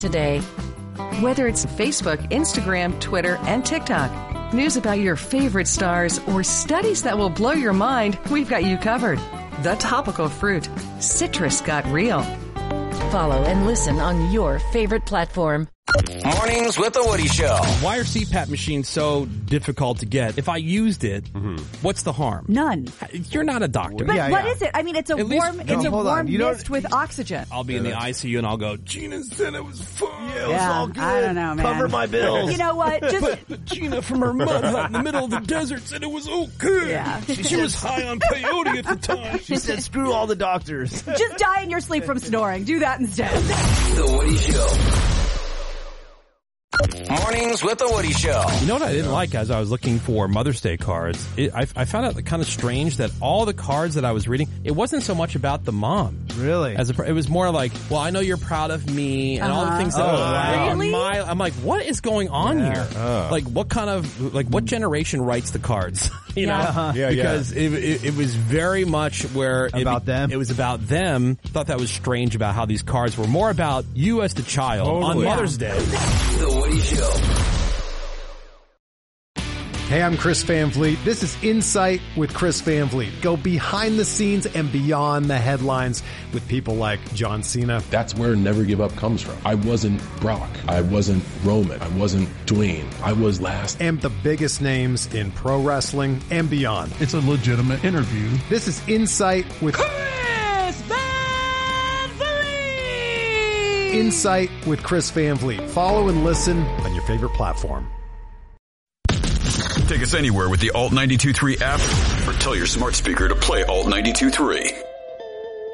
today. Whether it's Facebook, Instagram, Twitter, and TikTok, news about your favorite stars, or studies that will blow your mind, we've got you covered. The Topical Fruit. Citrus got real. Follow and listen on your favorite platform. Mornings with the Woody Show. Why are CPAP machines so difficult to get? If I used it, what's the harm? None. You're not a doctor. But what is it? I mean, it's a warm mist with oxygen. I'll be in the ICU and I'll go, Gina said it was fun. Yeah, it was all good. I don't know, man. Cover my bills. You know what? But Gina from her mud hut in the middle of the desert said it was okay. Yeah. She was high on peyote at the time. She said, screw all the doctors. Just die in your sleep from snoring. Do that instead. The Woody Show. Mornings with the Woody Show. You know what I didn't like as I was looking for Mother's Day cards? I found it kind of strange that all the cards that I was reading, it wasn't so much about the mom. Really? It was more like, well, I know you're proud of me and all the things that Really? I'm like, what is going on here? Like, what generation writes the cards? You know? Because it was very much where about them. It was about them. Thought that was strange about how these cards were more about you as the child on Mother's Day. The Woody Show. Hey, I'm Chris Van Vliet. This is Insight with Chris Van Vliet. Go behind the scenes and beyond the headlines with people like John Cena. That's where Never Give Up comes from. I wasn't Brock. I wasn't Roman. I wasn't Dwayne. I was last. And the biggest names in pro wrestling and beyond. It's a legitimate interview. This is Insight with Chris Van Vliet! Insight with Chris Van Vliet. Follow and listen on your favorite platform. Take us anywhere with the Alt 92.3 app or tell your smart speaker to play Alt 92.3.